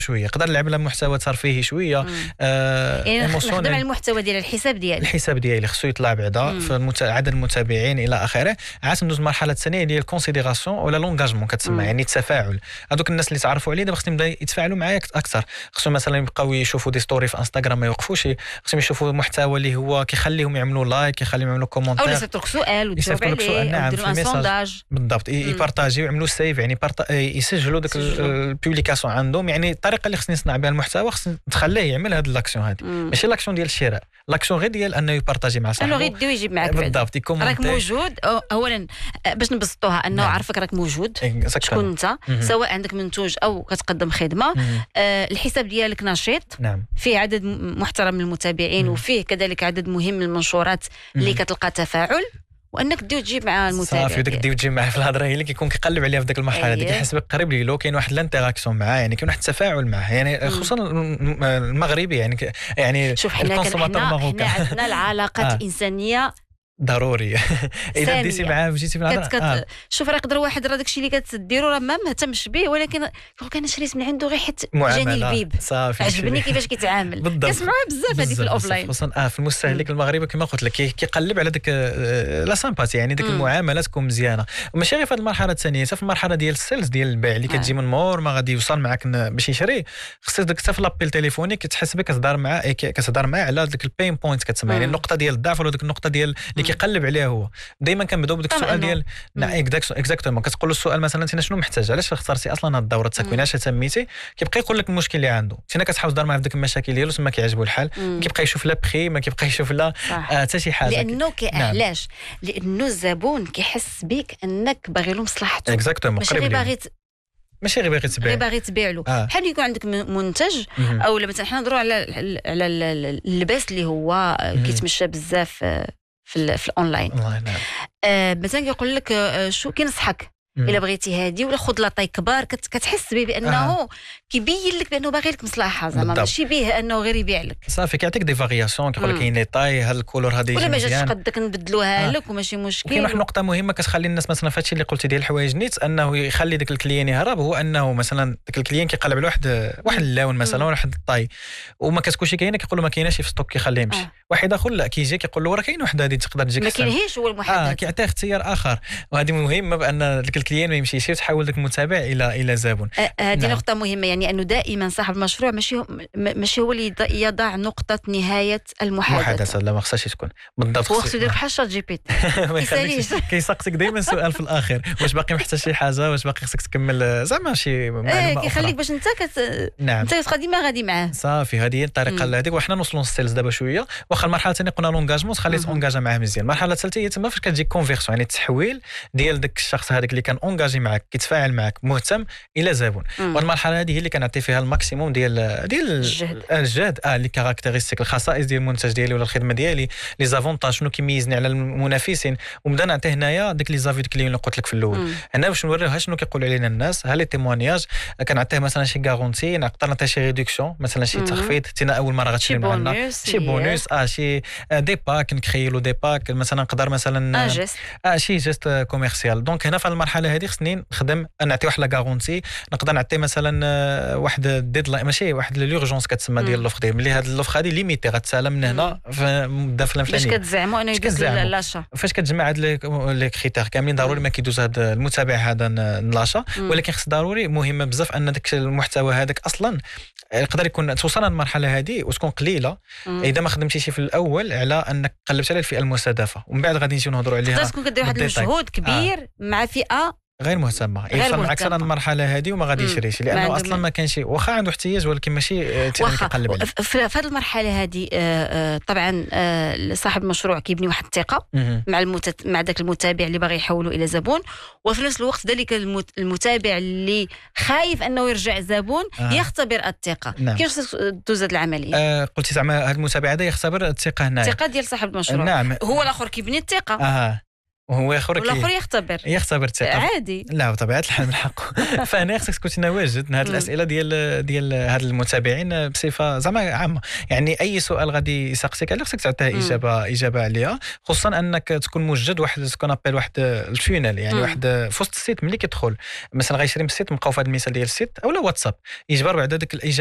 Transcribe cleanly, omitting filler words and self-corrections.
شويه، يقدر يلعب على محتوى ترفيهي شويه يعني نخدم على المحتوى ديال الحساب ديالي خصو يطلع بعدا في عدد المتابعين الى اخره. عاد ندوز المرحله الثانيه ديال الكونسيديراسيون ولا لونغاجمون كتسمى، يعني التفاعل. هذوك الناس اللي تعرفوا عليه دابا خصهم يتفاعلوا معايا اكثر، خصهم مثلا يبقاو يشوفوا دي ستوري في انستغرام ما يوقفوش، خصهم يشوفوا محتوى اللي هو كيخليهم يعملوا لايك، كيخليهم يعملوا كومونتير، او يسيطرك سؤال وتجاوب عليه، نعم يديروا ان سونداج بالضبط، يبارطاجيو يعملوا سيف، يعني يسجلوا داك البوبليكاسيون عندهم. يعني الطريقه اللي خصني نصنع بها المحتوى خصني تخليه يعمل هاد لاكسيون هادي، ماشي لاكسيون ديال الشراء، لاكسيون غير ديال انه يبارطاجي مع صاحبه، انه غير يديو يجيب معاك بالضبط، راك موجود. اولا باش نبسطوها انه عرفك راك موجود، شكون انت، سواء عندك منتوج او كتقدم خدمه. الحساب ديالك نشيط، فيه عدد محترم من المتابعين، وفيه كذلك عدد مهم من المنشورات اللي كتلقى تفاعل، وانك ديو تجيب مع المتابع صافي. داك ديو تجيب معاه في الهضره هي اللي كيكون كيقلب عليها في ديك المرحله هذيك، كيحس بك قريب ليه، كاين واحد الانتراكسيون معاه، يعني كاين واحد التفاعل معاه، يعني خصوصا المغربي يعني شوف حنا عندنا العلاقات الانسانيه ضروري. اذا ديتي معاه جيتي في الهضره شوف راه يقدر واحد راه داكشي اللي كتديروا راه ما مهتمش به، ولكن كان شريت من عنده غير حيت جاني البيب عجبني كيفاش كيتعامل. كنسمعوها بزاف هذه في الاوفلاين، خصوصا في المستهلك المغربي كما قلت لك كيقلب على ديك لا سامباتي، يعني ديك المعامله تكون مزيانه. وماشي غير في هذه المرحله الثانيه، حتى في المرحله ديال السيلز ديال البيع اللي كتجي من مور ما غادي يوصل معاك باش يشري، خصك ديك حتى في لابيل تليفوني كتحس بك كتهضر معاه على ديك البين بوينت كتسمى، يعني النقطه ديال الضعف ولا ديك النقطه ديال اللي كيقلب عليها هو. دائما كنبداو بداك السؤال ديال اكزاكتومون، كتقول له السؤال مثلا انت شنو محتاج، علاش اخترتي اصلا هذه الدوره التكوينيه، اش تميتي، كيبقى يقول لك المشكل اللي عنده، انت كتحاول تدار معاه في ديك المشاكل ديالو، تما كيعجبو الحال، كيبقى يشوف لا بخي، ما كيبقى يشوف لا حتى شي حاجه، لانه علاش لانه الزبون كيحس بك انك باغي له مصلحته، اكزاكتومون، ماشي غير باغي تبيع له. بحال يكون عندك منتج، او مثلا حنا نهضروا على اللباس اللي هو كيتمشى بزاف في الاونلاين. مثلا كيقول لك شو كينصحك الا بغيتي هادي ولا خذ لاطاي كبار، كتحس به بانه كيبين لك بانه باغي لك مصلحه، زعما ماشي به انه غير يبيع لك. صافي كيعطيك دي فارياسيون، كيقول لك كاين لي طاي، هاد الكولور هذا ولا ما جاتش قدك نبدلوها لك وماشي مشكل. كاين واحد النقطه مهمه كتخلي الناس مثلا فهادشي اللي قلتي ديال الحوايج نيت، انه يخلي داك الكليان يهرب، هو انه مثلا داك الكليان كيقلب على واحد اللون مثلا، واحد الطاي، وما كتكونش كاينه، كيقول له ما كايناش في ستوك، كيخليه يمشي. واحد اخر لا كيجي كيقول له راه كاين وحده هذه تقدر تجيك، ما كاينهاش هو المحدد، كيعطيه اختيار اخر. وهذه مهمه بان داك الكليان ما يمشيش، تحول داك المتابع الى زبون. هذه نقطه مهمه، يعني انه دائما صاحب المشروع ماشي هو اللي يضع نقطه نهايه المحادثه، لا ما خصهاش تكون بالضبط، خصو يدير بحال شات جي بي تي كيسقسيك دائما سؤال في الاخر، واش باقي محتاج شي حاجه، واش باقي خصك تكمل زعما شي معلومه كيخليك باش انت انت ديما غادي معاه. صافي هذه هي الطريقه هذيك. وحنا نوصلوا للسيلز دابا شويه، واخا المرحله الثانيه قلنا لونغاجمون، خليت اونغاجا معاه مزيان. المرحله الثالثه هي تما فاش كتجي كونفيرسيون، يعني التحويل ديال داك الشخص هذاك اللي كان اونغاجي معاك، كيتفاعل معاك، مهتم، الى زبون. والمرحله هذه هي اللي كنعطي فيها الماكسيموم ديال الجهد لي كاركتيرستيك، الخصائص ديال المنتج ديالي ولا الخدمه ديالي، لي زافونتاج، شنو كيميزني على المنافسين، ونبدا نعطي هنايا ديك لي زافي كليون اللي قلت لك في الاول. هنا باش نوريوها شنو كيقولوا علينا الناس، ها لي تيمونياج، كنعطيه مثلا شي غارونتي، نقدر نعطي شي ريدكسيون، مثلا شي تخفيض، تينا اول مره غتشري معنا شي بونوس، شي دي باك، نكريلو دي باك، مثلا نقدر مثلا شي جيست كوميرسيال. دونك هنا في المرحله هذه خصني نخدم، نعطي واحد لا غارونتي، نقدر نعطي مثلا واحد ديدلاين، ماشي واحد لورجونس كتسمى ديال لوفر ديال ملي هاد اللوفر هذه ليميتي غتسالى من هنا في المده الفلانيه، باش كتزعموا انه يدوز لاشا. فاش كتجمع هاد لي كريتير كاملين ضروري ما كيدوز هاد المتابع هذا لاشا، ولكن خص ضروري مهمه بزاف ان داك المحتوى هذاك اصلا يقدر يكون توصل للمرحله هذه وتكون قليله اذا ما خدمتيش في الاول على انك قلبت على الفئه المستهدفه، ومن بعد غادي نجيو نهضروا عليها. تقدر تكون كدير واحد المجهود كبير مع فئه غير مهتمه، يوصل اكثر المرحله هذه وما غادي يشريش، لانه اصلا ما كانش، واخا عنده احتياج ولكن ماشي كيقلب عليه. في هذه المرحله هذه طبعا صاحب المشروع كيبني واحد الثقه مع ذاك المتابع اللي باغي يحوله الى زبون، وفي نفس الوقت ذلك المتابع اللي خايف انه يرجع زبون يختبر الثقه. كيفاش دوز هذه العمليه؟ قلتي زعما هذا المتابع هذا يختبر الثقه هنا، الثقه ديال صاحب المشروع. نعم. هو الاخر كيبني الثقه وهو اخر والاخر يختبر الثقه عادي. لا بطبيعه الحال الحق. فهنا خصك تكون تواجد هذه الاسئله ديال هاد المتابعين بصفه زعما عامه. يعني اي سؤال غادي يسقسيك عليه خصك تعطيه اجابه عليها، خصوصا انك تكون موجد واحد سكون ابل واحد الفينال، يعني واحد في وسط السيت ملي كيدخل مثلا غيشري من السيت، نبقاو في هذا المثال ديال السيت او لا واتساب، يجبر بعد هذيك